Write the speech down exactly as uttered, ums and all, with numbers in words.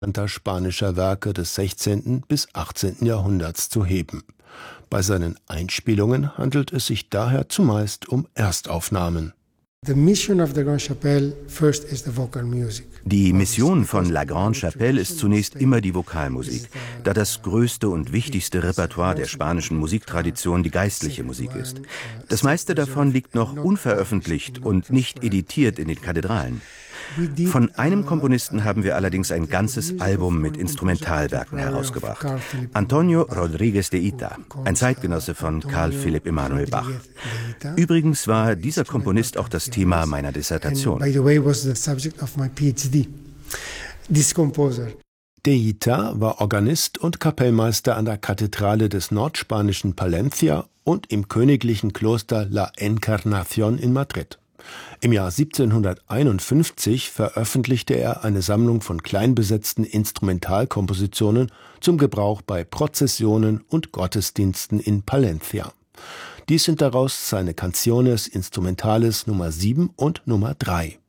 spanischer Werke des sechzehnten bis achtzehnten Jahrhunderts zu heben. Bei seinen Einspielungen handelt es sich daher zumeist um Erstaufnahmen. Die Mission von La Grande Chapelle ist zunächst immer die Vokalmusik, da das größte und wichtigste Repertoire der spanischen Musiktradition die geistliche Musik ist. Das meiste davon liegt noch unveröffentlicht und nicht editiert in den Kathedralen. Von einem Komponisten haben wir allerdings ein ganzes Album mit Instrumentalwerken herausgebracht. Antonio Rodríguez de Ita, ein Zeitgenosse von Carl Philipp Emanuel Bach. Übrigens war dieser Komponist auch das Thema meiner Dissertation. De Ita war Organist und Kapellmeister an der Kathedrale des nordspanischen Palencia und im königlichen Kloster La Encarnación in Madrid. Im Jahr siebzehnhunderteinundfünfzig veröffentlichte er eine Sammlung von kleinbesetzten Instrumentalkompositionen zum Gebrauch bei Prozessionen und Gottesdiensten in Palencia. Dies sind daraus seine Canciones Instrumentales Nummer sieben und Nummer drei.